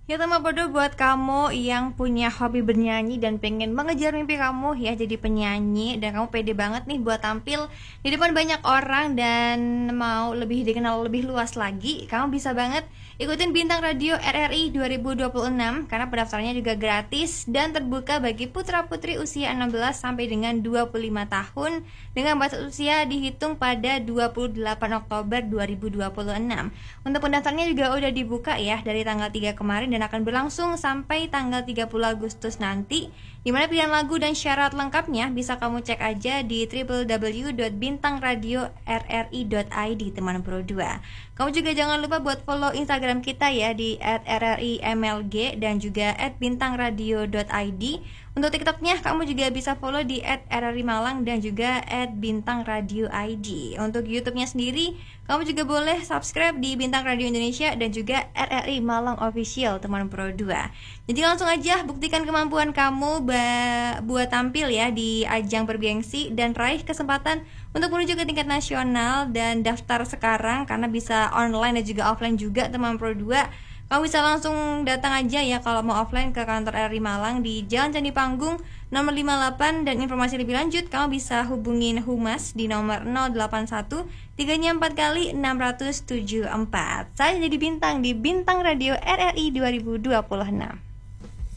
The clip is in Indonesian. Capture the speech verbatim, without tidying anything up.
Ya teman bodoh, buat kamu yang punya hobi bernyanyi dan pengen mengejar mimpi kamu ya jadi penyanyi, dan kamu pede banget nih buat tampil di depan banyak orang dan mau lebih dikenal lebih luas lagi, kamu bisa banget ikutin Bintang Radio R R I dua ribu dua puluh enam karena pendaftarannya juga gratis dan terbuka bagi putra-putri usia enam belas sampai dengan dua puluh lima tahun dengan batas usia dihitung pada dua puluh delapan Oktober dua ribu dua puluh enam. Untuk pendaftarannya juga udah dibuka ya dari tanggal tiga kemarin dan akan berlangsung sampai tanggal tiga puluh Agustus nanti. Dimana pilihan lagu dan syarat lengkapnya bisa kamu cek aja di w w w dot bintang radio r r i dot i d teman pro dua. Kamu juga jangan lupa buat follow Instagram kita ya di at r r i m l g dan juga at bintang radio dot i d. Untuk TikToknya kamu juga bisa follow di at r r i malang dan juga at bintang radio i d. Untuk YouTube-nya sendiri kamu juga boleh subscribe di Bintang Radio Indonesia dan juga R R I Malang Official teman pro dua. Jadi langsung aja buktikan kemampuan kamu ba- buat tampil ya di ajang bergengsi dan raih kesempatan untuk menuju ke tingkat nasional. Dan daftar sekarang karena bisa online dan juga offline juga teman pro dua. Kamu bisa langsung datang aja ya kalau mau offline ke kantor R R I Malang di Jalan Candi Panggung nomor lima puluh delapan, dan informasi lebih lanjut kamu bisa hubungin Humas di nomor nol delapan satu tiga empat kali enam tujuh empat. Saya jadi bintang di Bintang Radio R R I dua ribu dua puluh enam.